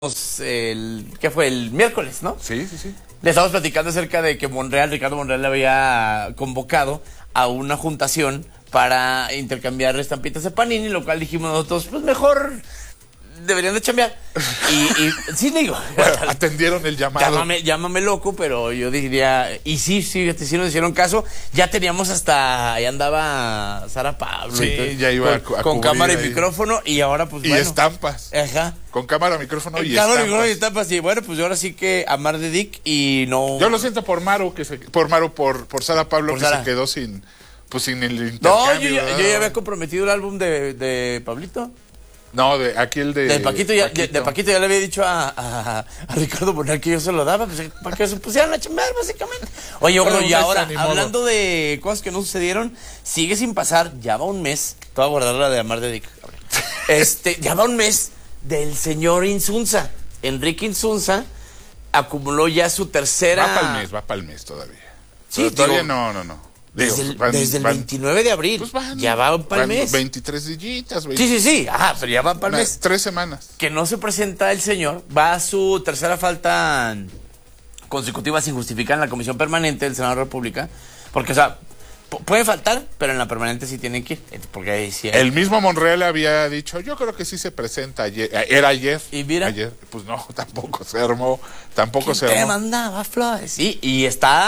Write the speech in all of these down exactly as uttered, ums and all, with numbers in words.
el, ¿qué fue? El miércoles, ¿no? Sí, sí, sí. Le estamos platicando acerca de que Monreal, Ricardo Monreal le había convocado a una juntación para intercambiar estampitas de Panini, lo cual dijimos nosotros, pues mejor deberían de chambear. Y, y sí, digo. Bueno, atendieron el llamado. Llámame, llámame loco, pero yo diría, y sí, sí, sí nos hicieron caso. Ya teníamos hasta, ahí andaba Sara Pablo. Sí, y todo, ya iba con, a, a con cámara y ahí. micrófono, y ahora pues y bueno. estampas. Ajá. Con cámara, micrófono y cámara, estampas. micrófono y estampas. Y bueno, pues ahora sí que amar de Dick y no. Yo lo siento por Maru, que se, por Maru, por, por Sara Pablo, Por que Sara. se quedó sin, pues sin el No, intercambio. yo ya, ¿verdad? yo ya había comprometido el álbum de, de Pablito. No, de aquí el de... De Paquito ya, Paquito. de Paquito ya le había dicho a, a, a Ricardo Monreal que yo se lo daba, pues, para que se pusieran a chambear, básicamente. Oye, Pero bueno, y no ahora, está ni modo. hablando de cosas que no sucedieron, sigue sin pasar, ya va un mes, te voy a guardar la de Amar de Dick, este, ya va un mes del señor Insunza. Enrique Insunza acumuló ya su tercera... Va para el mes, va para el mes todavía. Sí, Pero todavía digo, no, no, no. Desde, Digo, el, van- desde el van- veintinueve de abril, pues van- ya va para el van mes. veintitrés dillitas, Sí, sí, sí, ajá, pero ya va para el mes. Tres semanas. Que no se presenta el señor, va a su tercera falta consecutiva sin justificar en la Comisión Permanente del Senado de la República, porque, o sea, pu- puede faltar, pero en la permanente sí tienen que ir, porque ahí sí hay. El mismo Monreal había dicho, yo creo que sí se presenta ayer. Era ayer. ¿Y mira? Ayer. Pues no, tampoco se armó. Tampoco ¿Quién se te armó. mandaba flores? Sí, y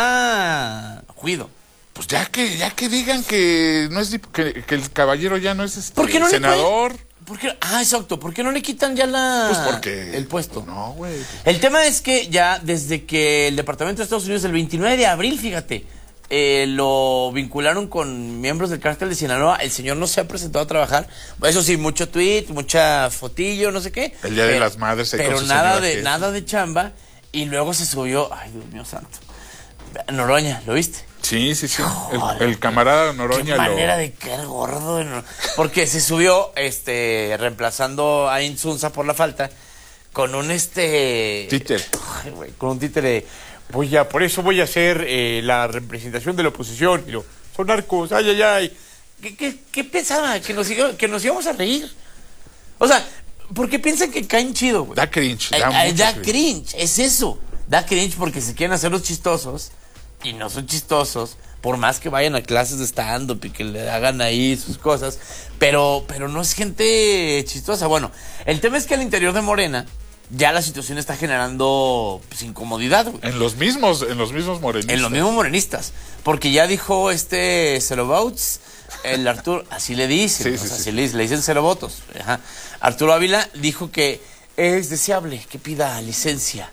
está cuido. Pues ya que, ya que digan que no es dip- que, que el caballero ya no es este ¿Por qué no senador. le puede- ¿Por qué? Ah, exacto, ¿por qué no le quitan ya la Pues porque. el puesto? Pues no, güey. El tema es que ya desde que el Departamento de Estados Unidos, el veintinueve de abril, fíjate, eh, lo vincularon con miembros del cártel de Sinaloa, el señor no se ha presentado a trabajar. Eso sí, mucho tweet, mucha fotillo, no sé qué. El Día de pero- las Madres. ahí Pero con su nada señora de, jefa. nada de chamba. Y luego se subió, ay Dios mío santo, Noroña, ¿lo viste? Sí, sí, sí. El, el camarada Noroña Qué manera lo. de caer gordo. de Nor- Porque se subió, este, reemplazando a Insunza por la falta, con un este. Títere. Ay, güey, con un títere. Voy a, por eso voy a hacer eh, la representación de la oposición. Y lo, son narcos, ay, ay, ay. ¿Qué, qué, qué pensaba? Que nos, iba- que nos íbamos a reír. O sea, ¿por qué piensan que caen chido, güey? Da cringe. Da, Ay, ay, mucho da cringe. cringe, es eso. Da cringe porque se quieren hacer los chistosos y no son chistosos, por más que vayan a clases de stand-up y que le hagan ahí sus cosas, pero, pero no es gente chistosa. Bueno, el tema es que al interior de Morena ya la situación está generando pues, incomodidad, güey. En los mismos, en los mismos morenistas. En los mismos morenistas, porque ya dijo este Celobauts, el Arturo, así le dicen, Sí, o sí, sea, sí. así le, le dicen Celovotos. Ajá. Arturo Ávila dijo que es deseable que pida licencia.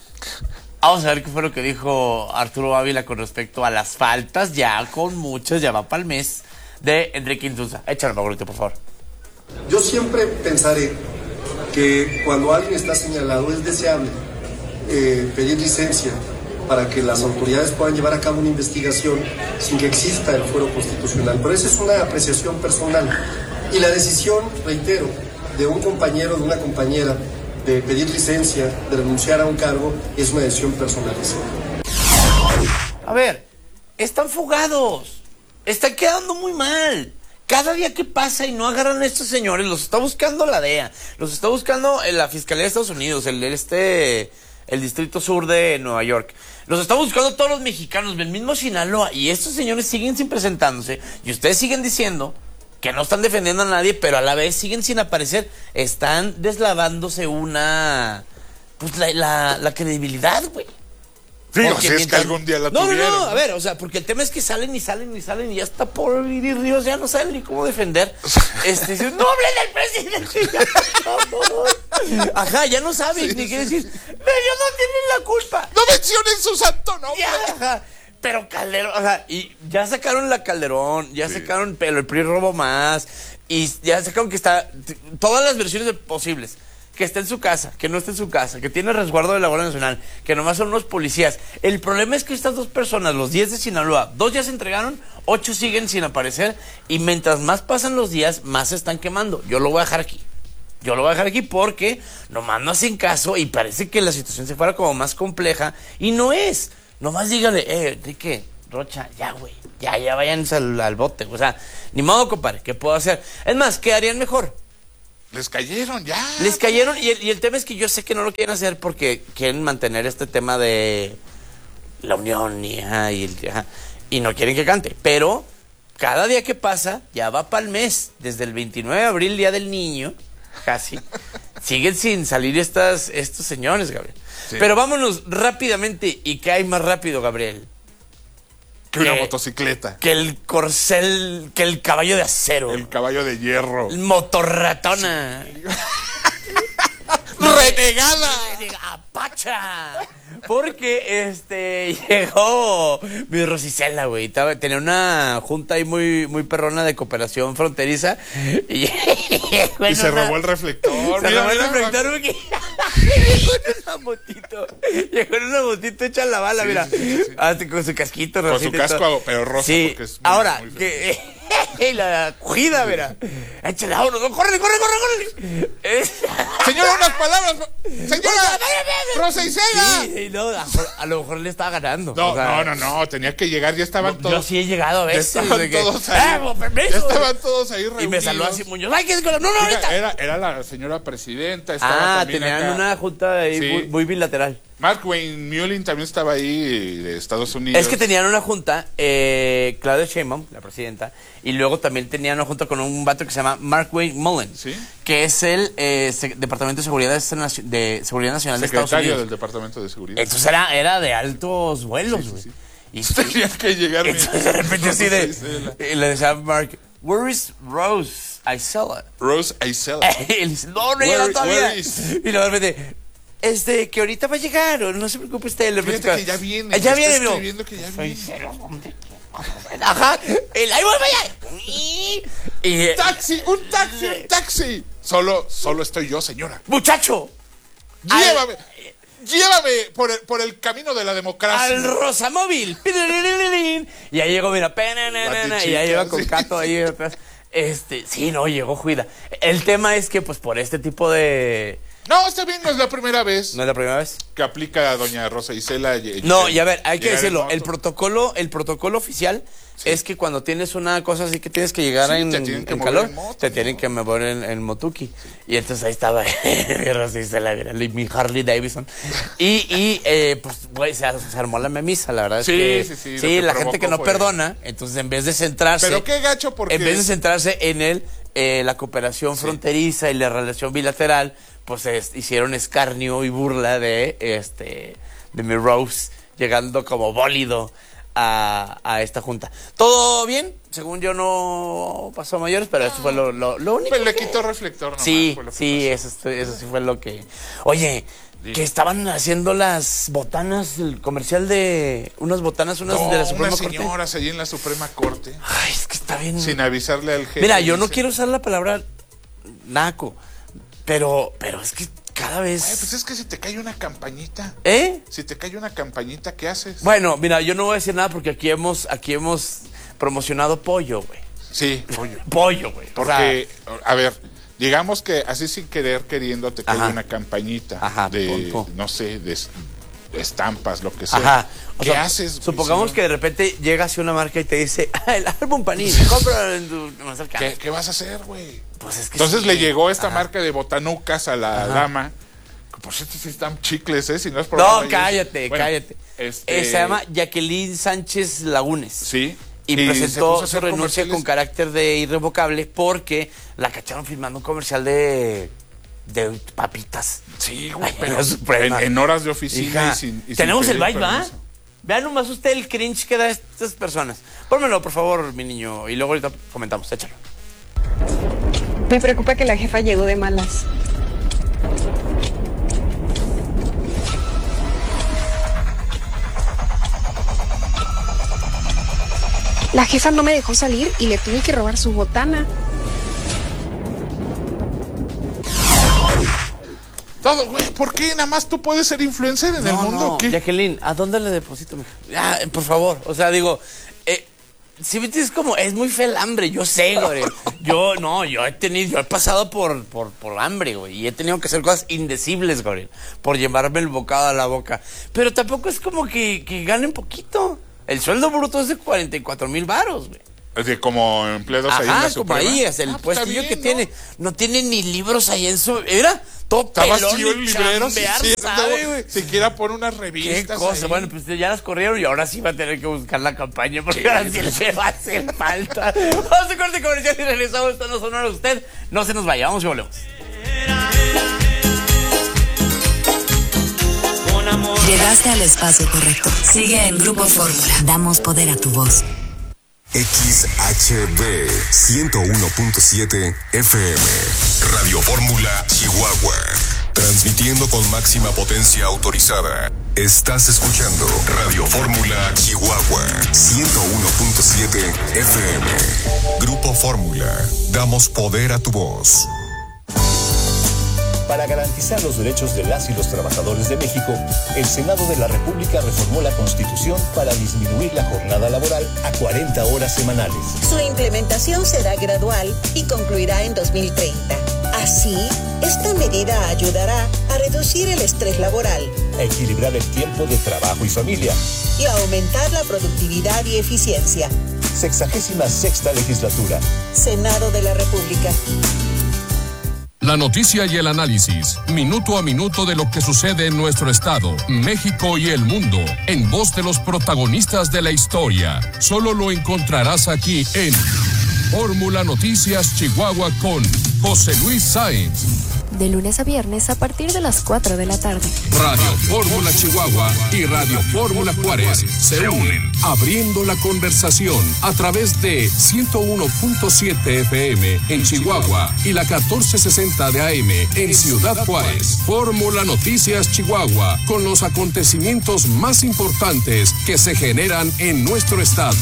Vamos a ver qué fue lo que dijo Arturo Ávila con respecto a las faltas, ya con muchas, ya va para el mes, de Enrique Insunza. Échale, Maurito, por favor. Yo siempre pensaré que cuando alguien está señalado es deseable eh, pedir licencia para que las autoridades puedan llevar a cabo una investigación sin que exista el fuero constitucional. Pero esa es una apreciación personal. Y la decisión, reitero, de un compañero, de una compañera, de pedir licencia, de renunciar a un cargo, es una decisión personalizada. A ver, están fugados, están quedando muy mal. Cada día que pasa y no agarran a estos señores, los está buscando la D E A, los está buscando en la Fiscalía de Estados Unidos, el, el este, el Distrito Sur de Nueva York. Los está buscando todos los mexicanos del mismo Sinaloa y estos señores siguen sin presentándose y ustedes siguen diciendo que no están defendiendo a nadie, pero a la vez siguen sin aparecer. Están deslavándose una, pues la, la, la credibilidad, güey. Sí, o Porque sea, es que mientras- algún día la no, tuvieron. No, no, a ver, o sea, porque el tema es que salen y salen y salen y ya está por vivir Ríos, ya no saben ni cómo defender. Este, dicen, no hablen del presidente. Ya, ajá, ya no saben Sí, ni sí, qué sí. decir. Ellos no tienen la culpa. No mencionen su santo nombre. Ya, ajá. Pero Calderón, o sea, y ya sacaron la Calderón, ya Sí. sacaron pero el P R I robo más, y ya sacaron que está, t- todas las versiones de- posibles, que está en su casa, que no está en su casa, que tiene resguardo de la Guardia Nacional, que nomás son unos policías. El problema es que estas dos personas, los diez de Sinaloa, dos ya se entregaron, ocho siguen sin aparecer, y mientras más pasan los días, más se están quemando. Yo lo voy a dejar aquí. Yo lo voy a dejar aquí porque nomás no hacen caso y parece que la situación se fuera como más compleja, y no es. Nomás dígale, eh, Enrique, Rocha, ya, güey, ya, ya váyanse al, al bote. O sea, ni modo, compadre, ¿qué puedo hacer? Es más, ¿qué harían mejor? Les cayeron, ya. Les cayeron, y el, y el tema es que yo sé que no lo quieren hacer porque quieren mantener este tema de la unión y, ajá, y, ajá, y no quieren que cante. Pero cada día que pasa, ya va para el mes, desde el veintinueve de abril, Día del Niño, casi, siguen sin salir estas, estos señores, Gabriel. Sí. Pero vámonos rápidamente, ¿y qué hay más rápido, Gabriel? Que una motocicleta. Que el corcel, que el caballo de acero. El caballo de hierro. El motorratona. Sí. ¡Renegada! ¡Apacha! Porque este llegó mi Rosicela, güey. Tenía una junta ahí muy, muy perrona de cooperación fronteriza. Y, y se una, robó el reflector. Se mira, robó el mira, reflector porque llegó en una motito. Llegó en una motito hecha la bala, sí, mira. Sí, sí, sí. Hasta con su casquito con su casco, pero rosa, sí. Porque es muy, ahora, muy que y la cogida, mira. Échale a uno. ¡Corre, corre, corre, corre! Señora, unas palabras. Señora, Rosa Isela. Sí, sí, no, a, a lo mejor le estaba ganando. No, o sea, no, no, no, tenía que llegar, ya estaban no, todos. Yo sí he llegado a veces. Ya estaban que, todos ahí. ¡Eh, permiso! Ya estaban todos ahí reunidos. Y me saludó así Muñoz. ¡Ay, qué es con la... No, no, ahorita! Era, era la señora presidenta. Estaba ah, tenían acá. una junta ahí Sí. muy, muy bilateral. Mark Wayne Mullin también estaba ahí, de Estados Unidos. Es que tenían una junta, eh, Claudia Sheinbaum, la presidenta, y luego también tenían una junta con un vato que se llama Mark Wayne Mullin, ¿sí? que es el eh, Departamento de Seguridad, de Seguridad Nacional de Estados Unidos. Secretario del Departamento de Seguridad. Entonces era, era de altos vuelos, güey. Sí, sí, sí. Y tenían que llegar. Entonces de repente así de... Y le decía a Mark, where is Rose Isela? Rose Isela. Y él dice, no, no llega todavía. Y luego de repente... Este, que ahorita va a llegar, o no se preocupe usted. Le Fíjate que ya viene. Ya viene, bro. Viendo que ya viene. Ajá, el ahí vuelve allá. Y, taxi, un taxi, un taxi. Solo, solo estoy yo, señora. Muchacho. Llévame, al, llévame por el, por el camino de la democracia. Al Rosamóvil. Y ahí llegó, mira, y ahí iba con Cato ahí atrás. Este, sí, no, llegó Juida. El tema es que, pues, por este tipo de... No, está bien, no es la primera vez. ¿No es la primera vez? Que aplica a doña Rosa Isela. No, y a ver, hay que decirlo, el protocolo, el protocolo oficial sí. es que cuando tienes una cosa así que tienes que llegar sí, en, en calor, en moto, te tienen ¿no? que mover en, en motuki. Sí. Y entonces ahí estaba Rosa Isela, mi Harley Davidson. Y, y eh, pues, güey, se, se armó la memisa, la verdad es sí, que... Sí, sí, sí. la gente que no fue... perdona, entonces en vez de centrarse... Pero qué gacho porque... En vez de centrarse en el, eh, la cooperación sí. fronteriza y la relación bilateral... pues es, hicieron escarnio y burla de este de mi Rose llegando como bólido a, a esta junta. ¿Todo bien? Según yo no pasó a mayores, pero eso fue lo, lo, lo único. Pues le que... quitó reflector nomás. Sí, fue lo que sí, eso, eso sí fue lo que... Oye, sí. que estaban haciendo las botanas, el comercial de unas botanas, unas no, de la Suprema unas Corte. señoras allí en la Suprema Corte. Ay, es que está bien. Sin avisarle al jefe. Mira, yo dice... no quiero usar la palabra naco. Pero, pero es que cada vez... Ay, pues es que si te cae una campañita. ¿Eh? Si te cae una campañita, ¿qué haces? Bueno, mira, yo no voy a decir nada porque aquí hemos, aquí hemos promocionado pollo, güey. Sí, pollo. Pollo, güey. Porque, o sea, a ver, digamos que así sin querer, queriendo, te cae ajá. una campañita ajá, de, pon, pon. no sé, de, de estampas, lo que sea. Ajá. O ¿Qué sea, haces? Supongamos si no... que de repente llega hacia una marca y te dice, ah, el álbum Panini, cómpralo en tu... ¿Qué, ¿Qué vas a hacer, güey? Pues es que Entonces sí, le llegó esta ajá. marca de botanucas a la ajá. dama. Por cierto, sí están chicles, ¿eh? Si no es No, cállate, bueno, cállate. Este... Eh, se llama Jacqueline Sánchez Lagunes. Sí. Y, y presentó su renuncia con carácter de irrevocable porque la cacharon filmando un comercial de... de papitas. Sí, güey, pero en, en horas de oficina. Hija, y sin, y tenemos sin el vibe, ¿va? Vean nomás usted el cringe que da estas personas. Pónmelo, por favor, mi niño, y luego ahorita comentamos, échalo. Me preocupa que la jefa llegó de malas. La jefa no me dejó salir y le tuve que robar su botana. Todo, güey, ¿por qué nada más tú puedes ser influencer en no, el mundo? No, ¿qué? Jacqueline, ¿a dónde le deposito? Ah, por favor, o sea, digo, eh, si me dices como, es muy fea el hambre, yo sé, güey. Yo, no, yo he tenido, yo he pasado por, por, por hambre, güey, y he tenido que hacer cosas indecibles, güey, por llevarme el bocado a la boca. Pero tampoco es como que, que ganen poquito. El sueldo bruto es de cuarenta y cuatro mil varos, güey. De como empleados Ajá, ahí en la como Suprema. ahí, es el Ah, pues, puestillo está que bien, tiene. No tiene ni libros ahí en su... Era todo Está pelón vacío el y librero, sí, chambear, sí, ¿sabe, güey? siquiera pone unas Qué revistas. cosa, ahí. bueno, pues ya las corrieron y ahora sí va a tener que buscar la campaña porque sí, ahora sí le va a hacer falta. Vamos a corte comercial y regresamos. Esto no sonora usted. No se nos vaya, vamos y volvemos. Llegaste al espacio correcto. Sigue en Grupo Fórmula. Damos poder a tu voz. X H B ciento uno punto siete F M Radio Fórmula Chihuahua. Transmitiendo con máxima potencia autorizada. Estás escuchando Radio Fórmula Chihuahua ciento uno punto siete F M. Grupo Fórmula. Damos poder a tu voz. Para garantizar los derechos de las y los trabajadores de México, el Senado de la República reformó la Constitución para disminuir la jornada laboral a cuarenta horas semanales. Su implementación será gradual y concluirá en dos mil treinta. Así, esta medida ayudará a reducir el estrés laboral, a equilibrar el tiempo de trabajo y familia y a aumentar la productividad y eficiencia. Sexagésima sexta legislatura. Senado de la República. La noticia y el análisis, minuto a minuto de lo que sucede en nuestro estado, México y el mundo, en voz de los protagonistas de la historia. Solo lo encontrarás aquí en Fórmula Noticias Chihuahua con José Luis Sáenz. De lunes a viernes a partir de las cuatro de la tarde. Radio Fórmula Chihuahua y Radio Fórmula Juárez se unen, abriendo la conversación a través de ciento uno punto siete F M en Chihuahua y la catorce sesenta de A M en Ciudad Juárez. Fórmula Noticias Chihuahua, con los acontecimientos más importantes que se generan en nuestro estado.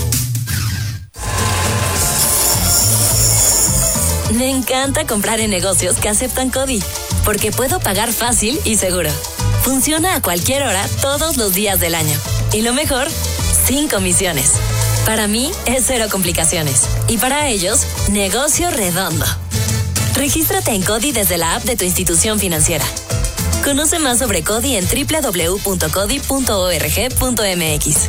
Me encanta comprar en negocios que aceptan CODI, porque puedo pagar fácil y seguro. Funciona a cualquier hora, todos los días del año. Y lo mejor, sin comisiones. Para mí, es cero complicaciones. Y para ellos, negocio redondo. Regístrate en CODI desde la app de tu institución financiera. Conoce más sobre CODI en doble u doble u doble u punto codi punto org punto m x.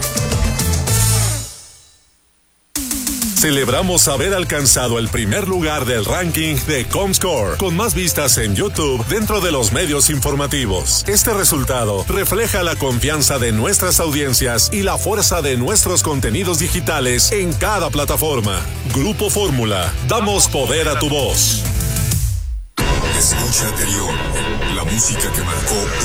Celebramos haber alcanzado el primer lugar del ranking de Comscore, con más vistas en YouTube dentro de los medios informativos. Este resultado refleja la confianza de nuestras audiencias y la fuerza de nuestros contenidos digitales en cada plataforma. Grupo Fórmula, damos poder a tu voz. Escucha anterior, la música que marcó